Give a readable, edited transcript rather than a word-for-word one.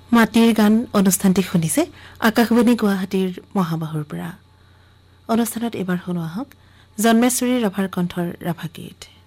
মাটিৰ গান অনুষ্ঠানটি শুনিছে আকাশবাণী গুৱাহাটীৰ মহাবাহুৰ পৰা অনুষ্ঠানত এবাৰ শুনো আহক জন্মেশ্বৰী ৰাভাৰ কণ্ঠৰ ৰাভা গীত